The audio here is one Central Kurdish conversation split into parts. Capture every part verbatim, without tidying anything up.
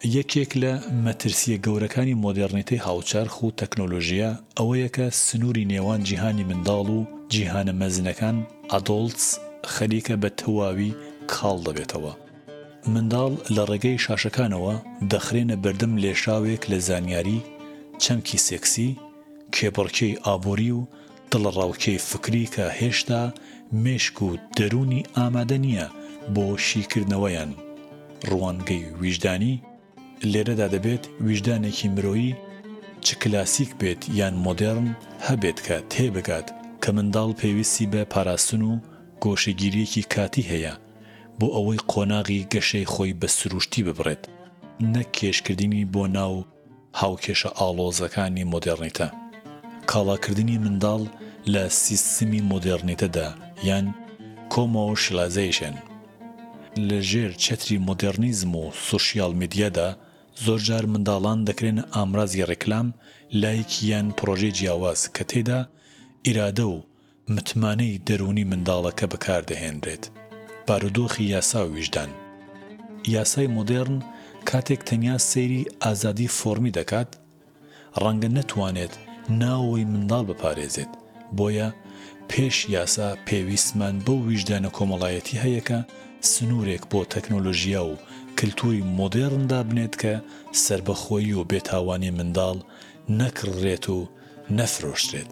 یەکێک لە مەترسیە گەورەکانی مۆدێرنیتەی هاوچەرخ و تەکنۆلۆژیە ئەوەیە کە سنووری نێوان جیهانی منداڵ و جیهانە مەزنەکان ئادۆڵتس خەریکە بە تەواوی کاڵ دەبێتەوە. منداڵ لە ڕێگەی شاشەکانەوە دەخرێنە بەردەم لێشاوێک لە زانیاری، چەمکی سێکسی، کێبڕکێی ئابووری و دڵڕاوکێی فکری کە هێشتا مێشک و دەرونی ئامادە نییە بۆ شیکردنەوەیان. ڕوانگەی ویژدانی لێرەدا دەبێت ویژدانێکی مرۆیی چ کلاسیک بێت یان مۆدێرن هەبێت کە تێبگات کە منداڵ پێویستی بە پاراستن و گۆشەگیریەکی کاتی هەیە بۆ ئەوەی قۆناغی گەشەی خۆی بە سروشتی ببڕێت، نەک کێشکردنی بۆ ناو هاوکێشە ئاڵۆزەکانی مۆدێرنیتە. کاڵاکردنی منداڵ لە سیستمی مۆدێرنیتەدا یان کۆمۆشلایزیشن لە ژێر چەتری مۆدێرنیزم و سۆشیال میدیادا زۆرجار منداڵان دەکرێنە ئامرازی ڕێکلام، لایک یان پرۆژەی جیاواز کە تێدا ئیرادە و متمانەی دەرونی منداڵەکە بەکاردەهێنرێت. بارودۆخی یاسا و ویژدان یاسای مۆدێرن کاتێک تەنیا سەیری ئازادی فۆرمی دەکات، ڕەنگە نەتوانێت ناوەوەی منداڵ بپارێزێت. بۆیە پێش یاسا پێویستمان بەو ویژدانە کۆمەڵایەتی هەیە کە سنوورێک بۆ تەکنۆلۆژیا و کلتوری مۆدێرندا بنێت کە سربەخۆیی و بێتاوانی منداڵ نەکڕێت و نەفرۆشترێت.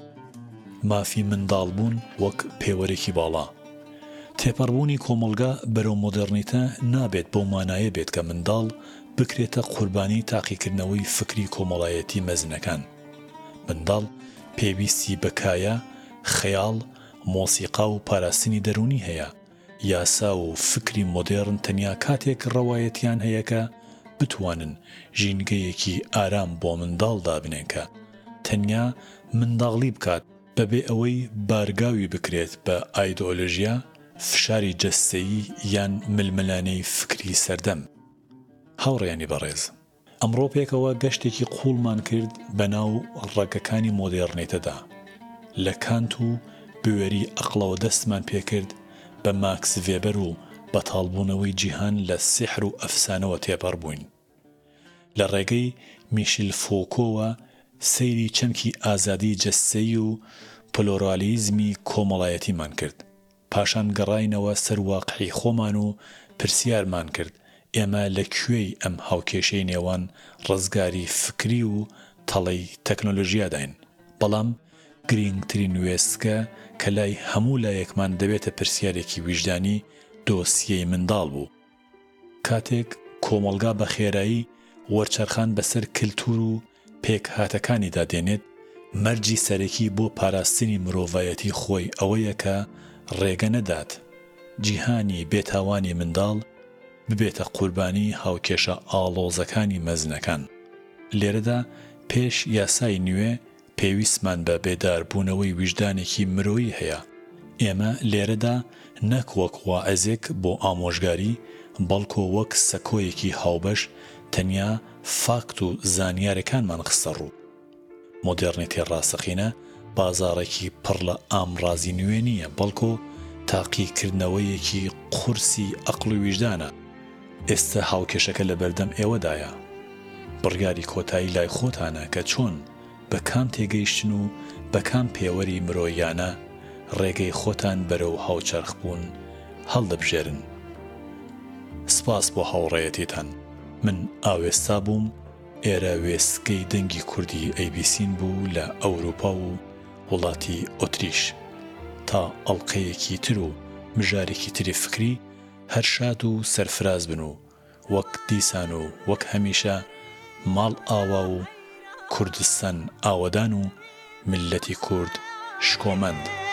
مافی منداڵبوون وەک پێوەرێکی باڵا. تێپەڕبوونی کۆمەلگا بەرەو مۆدێرنیتە نابێت بەو مانایە بێت کە منداڵ بکرێتە قوربانی تاقیکردنەوەی فکری کۆمەڵایەتی مەزنەکان. منداڵ پێویستی بەکایە، خەیاڵ، مۆسیقا و پاراستنی دەرونی هەیە. یاسا و فکری مۆدێرن تەنیا کاتێک ڕەوایەتیان هەیە کە بتوانن ژینگەیەکی ئارام بۆ منداڵ دابنێن کە تەنیا منداڵی بکات بەبێ ئەوەی بارگاوی بکرێت بە ئایدۆلۆژیا، فشاری جەستەیی یان ململانەی فکری سەردەم. هاوڕێیانی بەڕێز، ئەمڕۆ پێکەوە گەشتێکی قوڵمان کرد بە ناو ڕێگەکانی مۆدێرنیتەدا. لە کانت و بوێری ئەقڵەوە دەستمان پێکرد بە ماکس ڤێبەر و بەتاڵبوونەوەی جیهان لە سیحر و ئەفسانەوە تێپەڕ بووین. لە ڕێگەی میشیل فۆکۆوە سەیری چەمکی ئازادی جەستەیی و پلۆرالیزمی کۆمەڵایەتیمان کرد. پاشان گەڕاینەوە سەر واقعی خۆمان و پرسیارمان کرد ئێمە لەکوێی ئەم هاوکێشەی نێوان ڕزگاری فکری و تەڵەی تەکنۆلۆژیاداین. بەڵام گرنگترین وێستگە کە لای هەموو لایەکمان دەبێتە پرسیارێکی ویژدانی دۆسیەی منداڵ بوو. کاتێک کۆمەلگا بە خێرایی وەرچەرخان بەسەر کلتور و پێک هاتەکانی دادێنێت، مەرجی سەرەکی بۆ پاراستنی مرۆڤایەتی خۆی ئەوەیە کە ڕێگە نەدات جیهانی بێتاوانی منداڵ ببێتە قوربانی هاوکێشە ئاڵۆزەکانی مەزنەکان. لێرەدا پێش یاسای نوێ پێویستمان بە بێداربوونەوەی ویژدانێکی مرۆیی هەیە. ئێمە لێرەدا نەک وەک واعەزێک بۆ ئامۆژگاری، بەڵکو وەک سەکۆیەکی هاوبەش تەنیا فاکت و زانیارەکانمان خستە ڕوو. مۆدێرنیتێ ڕاستەقینە بازاڕێکی پڕ لە ئامڕازی نوێ نییە، بەڵکو تاقیکردنەوەیەکی قورسی ئەقڵ و ویژدانە. ئێستا هاوکێشەکە لە بەردەم ئێوەدایە. بڕیاری کۆتایی لای خۆتانە کە چۆن بە کام تێگەیشتن و بە کام پێوەری مرۆیانە ڕێگەی خۆتان بەرەو هاوچەرخ بوون هەڵدەبژێرن. سپاس بۆ هاوڕێیەتیتان. من ئاوێستا بووم. ئێرە وێستگەی دەنگی کوردی ئەی بی سین بوو لە ئەوروپا و وڵاتی ئۆتریش. تا ئەڵقەیەکی تر و مژارێکی تری فکری هەر شاد و سەرفراز بن و وەک دیسان و وەک هەمیشە ماڵ ئاوا و کوردستان ئاوەدان و ملەتی کورد شکۆمەند.